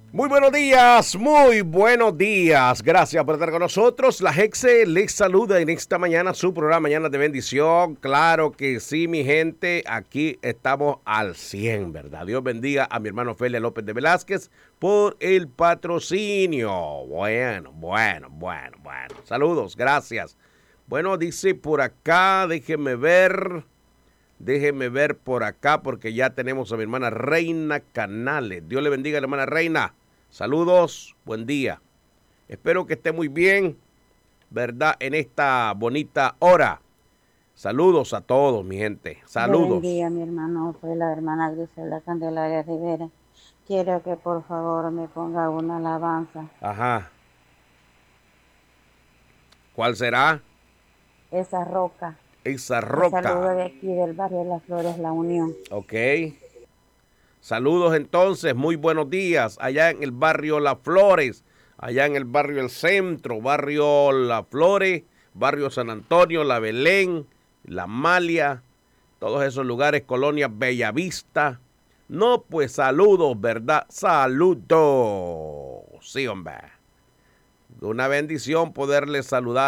Muy buenos días, muy buenos días. Gracias por estar con nosotros. La Hexe les saluda en esta mañana, su programa Mañana de Bendición. Claro que sí, mi gente, aquí estamos al 100, ¿verdad? Dios bendiga a mi hermano Felia López de Velázquez por el patrocinio. Bueno. Saludos, gracias. Bueno, dice por acá, déjeme ver por acá porque ya tenemos a mi hermana Reina Canales. Dios le bendiga a la hermana Reina. Saludos, buen día. Espero que esté muy bien, ¿verdad? En esta bonita hora. Saludos a todos, mi gente. Saludos. Buen día, mi hermano. Soy la hermana Griselda Candelaria Rivera. Quiero que por favor me ponga una alabanza. Ajá. ¿Cuál será? Esa roca. Esa Te saludo roca. de aquí del barrio Las Flores, La Unión. Ok. Saludos entonces, muy buenos días. Allá en el barrio Las Flores, allá en el barrio El Centro, barrio Las Flores, barrio San Antonio, La Belén, La Malia, todos esos lugares, colonia Bellavista. No, pues saludos, ¿verdad? Saludos. Sí, hombre. Una bendición poderles saludar.